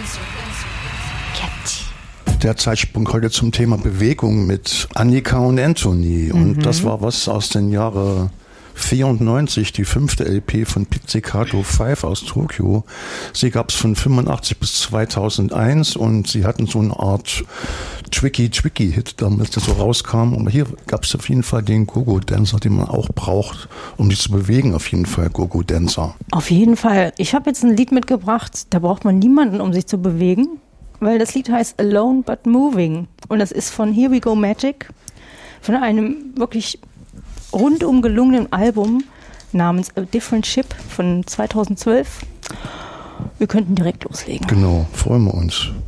Der Zeitsprung heute zum Thema Bewegung mit Annika und Anthony. Und das war was aus den Jahren 94, die 5. LP von Pizzicato 5 aus Tokio. Sie gab es von 85 bis 2001 und sie hatten so eine Art Tricky-Hit, damals der so rauskam. Und hier gab es auf jeden Fall den Go-Go-Dancer, den man auch braucht, um sich zu bewegen, auf jeden Fall Go-Go-Dancer. Auf jeden Fall. Ich habe jetzt ein Lied mitgebracht, da braucht man niemanden, um sich zu bewegen, weil das Lied heißt Alone But Moving. Und das ist von Here We Go Magic, von einem wirklich rundum gelungenen Album namens A Different Ship von 2012. Wir könnten direkt loslegen. Genau, freuen wir uns.